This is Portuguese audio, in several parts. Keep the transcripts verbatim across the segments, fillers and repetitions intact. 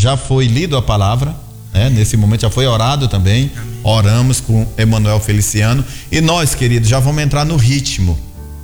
já foi lido a palavra, né? Nesse momento já foi orado também. Amém. Oramos com Emanuel Feliciano. E nós, queridos, já vamos entrar no ritmo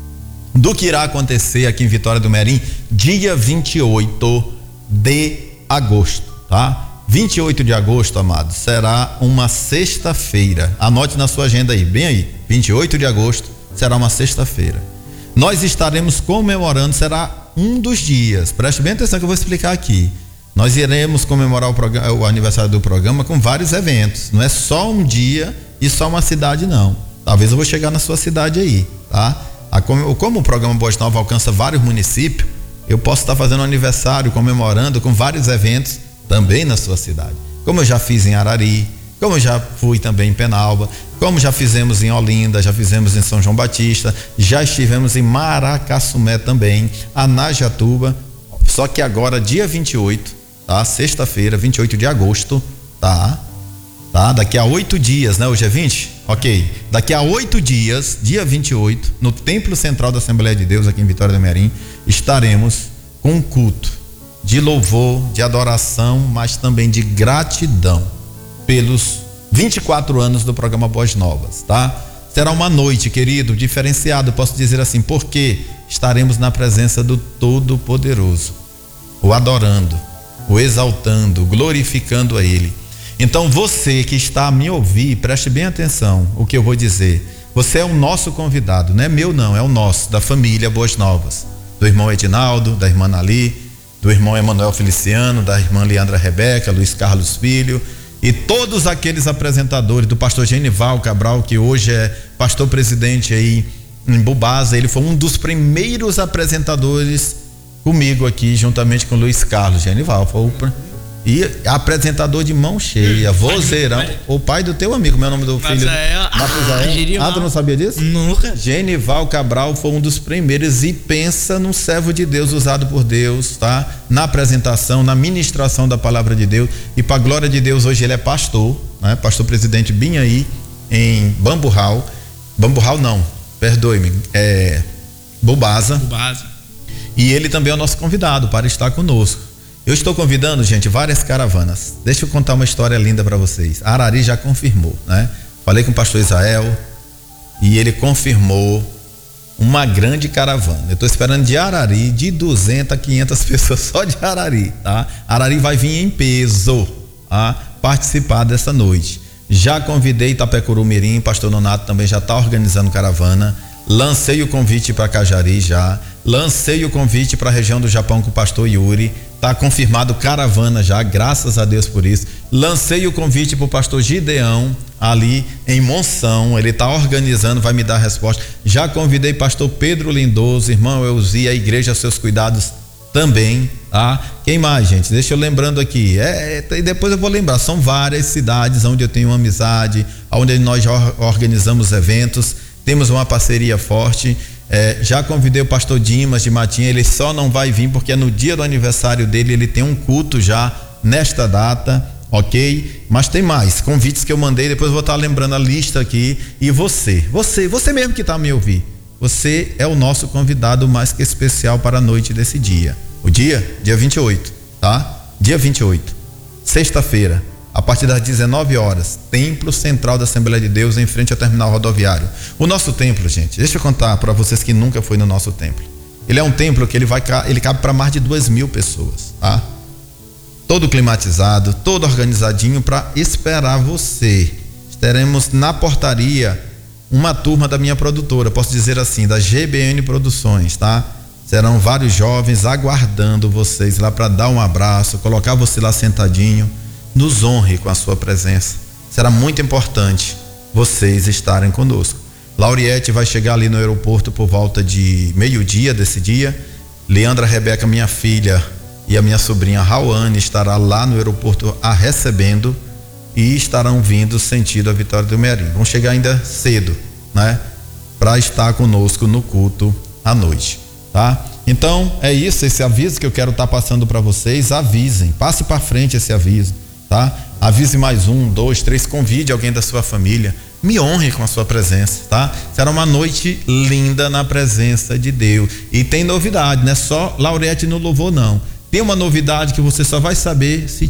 do que irá acontecer aqui em Vitória do Merim, dia vinte e oito de agosto, tá? vinte e oito de agosto, amados, será uma sexta-feira. Anote na sua agenda aí, bem aí. vinte e oito de agosto será uma sexta-feira. Nós estaremos comemorando, será um dos dias. Preste bem atenção que eu vou explicar aqui. Nós iremos comemorar o, programa, o aniversário do programa com vários eventos. Não é só um dia e só uma cidade, não. Talvez eu vou chegar na sua cidade aí, tá? A, como, como o programa Boas Novas alcança vários municípios, eu posso estar fazendo um aniversário, comemorando com vários eventos também na sua cidade. Como eu já fiz em Arari, como eu já fui também em Penalba, como já fizemos em Olinda, já fizemos em São João Batista, já estivemos em Maracassumé também, Anajatuba. Só que agora, dia vinte e oito, tá? Sexta-feira, vinte e oito de agosto, tá? Tá? Daqui a oito dias, né? Hoje é vinte? Ok. Daqui a oito dias, dia vinte e oito, no Templo Central da Assembleia de Deus, aqui em Vitória do Merim, estaremos com um culto de louvor, de adoração, mas também de gratidão pelos vinte e quatro anos do programa Boas Novas, tá? Será uma noite, querido, diferenciada, posso dizer assim, porque estaremos na presença do Todo-Poderoso, o adorando, o exaltando, glorificando a Ele. Então você que está a me ouvir, preste bem atenção o que eu vou dizer. Você é o nosso convidado, não é meu não, é o nosso, da família Boas Novas, do irmão Edinaldo, da irmã Nali, do irmão Emanuel Feliciano, da irmã Leandra Rebeca, Luiz Carlos Filho e todos aqueles apresentadores, do pastor Genival Cabral, que hoje é pastor presidente aí em Bubasa. Ele foi um dos primeiros apresentadores comigo aqui, juntamente com Luiz Carlos Genival, foi o, e apresentador de mão cheia, vozeirão, o pai do teu amigo, meu nome do filho, Matusael. Ah, tu não sabia disso? Nunca. Genival Cabral foi um dos primeiros, e pensa num servo de Deus usado por Deus, tá? Na apresentação, na ministração da palavra de Deus, e para glória de Deus hoje ele é pastor, né? Pastor presidente Binhaí em Bamburral, Bamburral não, perdoe-me, é Bubasa. Bubasa. E ele também é o nosso convidado para estar conosco. Eu estou convidando, gente, várias caravanas. Deixa eu contar uma história linda para vocês. A Arari já confirmou, né? Falei com o pastor Israel e ele confirmou uma grande caravana. Eu estou esperando de Arari de duzentas a quinhentas pessoas só de Arari, tá? Arari vai vir em peso a participar dessa noite. Já convidei Itapecuru Mirim, pastor Nonato também já está organizando caravana. Lancei o convite para Cajari já. Lancei o convite para a região do Japão com o pastor Yuri. Tá confirmado caravana já, graças a Deus por isso. Lancei o convite para o pastor Gideão ali em Monção. Ele está organizando, vai me dar a resposta. Já convidei pastor Pedro Lindoso, irmão Euzi, a igreja aos seus cuidados também, tá? Quem mais, gente? Deixa eu lembrando aqui. É, é, e depois eu vou lembrar. São várias cidades onde eu tenho uma amizade, onde nós já organizamos eventos. Temos uma parceria forte. É, já convidei o pastor Dimas de Matinha. Ele só não vai vir porque é no dia do aniversário dele. Ele tem um culto já nesta data, ok? Mas tem mais convites que eu mandei. Depois eu vou estar lembrando a lista aqui. E você, você, você mesmo que está a me ouvir, você é o nosso convidado mais que especial para a noite desse dia. O dia? Dia vinte e oito, tá? Dia vinte e oito, sexta-feira, a partir das dezenove horas, Templo Central da Assembleia de Deus, em frente ao terminal rodoviário. O nosso templo, gente, deixa eu contar para vocês que nunca foi no nosso templo. Ele é um templo que ele vai, ele cabe para mais de duas mil pessoas, tá? Todo climatizado, todo organizadinho para esperar você. Teremos na portaria uma turma da minha produtora, posso dizer assim, da G B N Produções, tá? Serão vários jovens aguardando vocês lá para dar um abraço, colocar você lá sentadinho. Nos honre com a sua presença. Será muito importante vocês estarem conosco. Lauriette vai chegar ali no aeroporto por volta de meio-dia desse dia. Leandra Rebeca, minha filha, e a minha sobrinha Rauane estará lá no aeroporto a recebendo e estarão vindo sentido a Vitória do Merim. Vão chegar ainda cedo, né? Para estar conosco no culto à noite, tá? Então é isso, esse aviso que eu quero estar passando para vocês. Avisem, passe para frente esse aviso. Tá? Avise mais um, dois, três, convide alguém da sua família, me honre com a sua presença, tá? Será uma noite linda na presença de Deus. E tem novidade, não é só Lauriette no louvor não. Tem uma novidade que você só vai saber se